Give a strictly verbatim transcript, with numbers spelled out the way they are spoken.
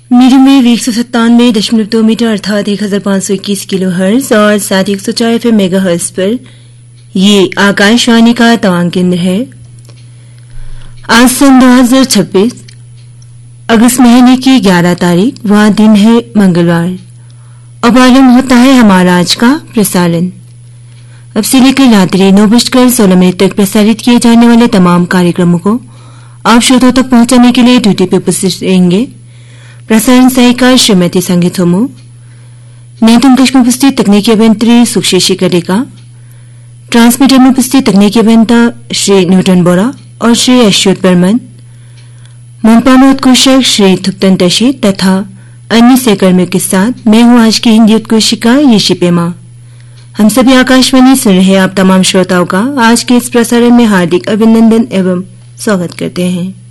Medium wave एक सौ सत्तानवे दशमलव दो मीटर अर्थात एक हजार पांच सौ इक्कीस किलो हर्ज और साथ ही एक सौ चार एफ एम मेगा हर्ज पर ये आकाशवाणी का तवांग केंद्र है। आज सन दो हजार छब्बीस अगस्त महीने की ग्यारह तारीख वह दिन है मंगलवार। अब आरंभ होता है हमारा आज का प्रसारण। अब से लेकर रात्रि नौ बजकर सोलह मिनट तक प्रसारित किए जाने वाले तमाम कार्यक्रमों को आप श्रोताओं तक पहुंचाने के लिए ड्यूटी पर उपस्थित रहेंगे प्रसारण सहायिका श्रीमती संगीत होमो, नियंत्रण कक्ष में उपस्थित तकनीकी अभियंत्री सुक्षेशी कडेका, ट्रांसमीटर में उपस्थित तकनीकी अभियंता श्री न्यूटन बोरा और श्री अश्वत बर्मन, मनपा में उत्कृषक श्री थुप्तन तशी तथा अन्य सहकर्मियों के साथ मैं हूं आज की हिंदी उत्कृषिका येशी पेमा। हम सभी आकाशवाणी सुन रहे आप तमाम श्रोताओं का आज के इस प्रसारण में हार्दिक अभिनंदन एवं स्वागत करते हैं।